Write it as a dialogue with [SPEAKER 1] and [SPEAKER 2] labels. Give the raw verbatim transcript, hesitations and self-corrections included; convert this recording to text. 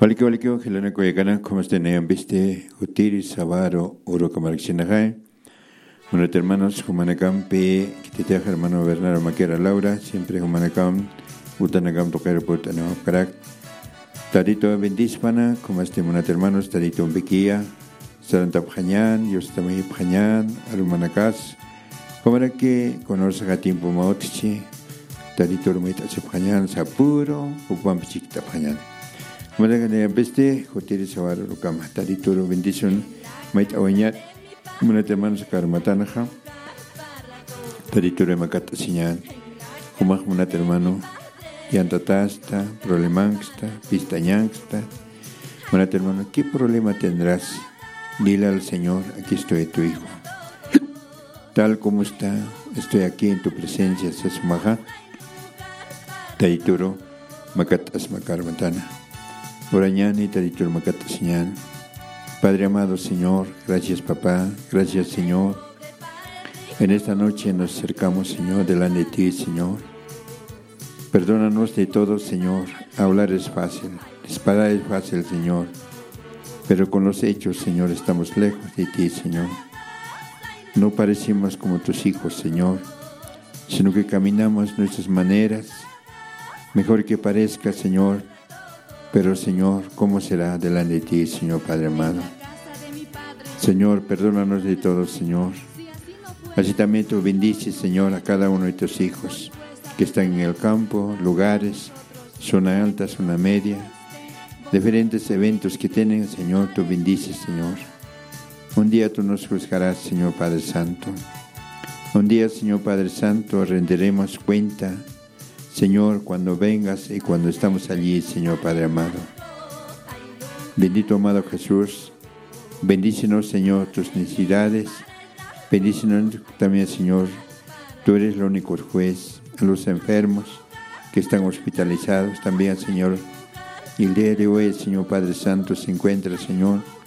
[SPEAKER 1] Waliki waliki helena koyakana como este nean viste utiri sabaro uro kamarxinagai. Unos hermanos humanacampi que te hermano Bernardo Maquera Laura siempre humanacam utanagam tocar putano karak. Tarito bendispana como este monat hermanos tarito umbikia saranta phañan yostami phañan alumanakas como era que conoce a tiempo maotchi tarito rumita se phañan sapuro upam pichikta phañan. Malagane beste hoteli sawaro rukama tarito bendición mait awanyat monat hermanos karmatanaja tarito remakata siñan humah monat hermano yantatasta, problemangsta, pistañangsta. Monat hermano, ¿qué problema tendrás? Dile al Señor, aquí estoy tu hijo. Tal como está, estoy aquí en tu presencia, sasmaja. Taituro, makatas makarmatana. Orañani, taituro makatasiñan. Padre amado Señor, gracias papá, gracias Señor. En esta noche nos acercamos, Señor, delante de ti, Señor. Perdónanos de todo, Señor. Hablar es fácil, disparar es fácil, Señor. Pero con los hechos, Señor, estamos lejos de ti, Señor. No parecemos como tus hijos, Señor, sino que caminamos nuestras maneras. Mejor que parezca, Señor. Pero, Señor, ¿cómo será delante de ti, Señor Padre amado? Señor, perdónanos de todo, Señor. Así también tú bendices, Señor, a cada uno de tus hijos que están en el campo, lugares, zona alta, zona media, diferentes eventos que tienen, Señor, tú bendices, Señor. Un día tú nos juzgarás, Señor Padre Santo. Un día, Señor Padre Santo, rendiremos cuenta, Señor, cuando vengas y cuando estamos allí, Señor Padre amado. Bendito amado Jesús, bendícenos, Señor, tus necesidades, bendícenos también, Señor, tú eres el único juez. A los enfermos que están hospitalizados también, Señor. Y el día de hoy, Señor Padre Santo, se encuentra, Señor,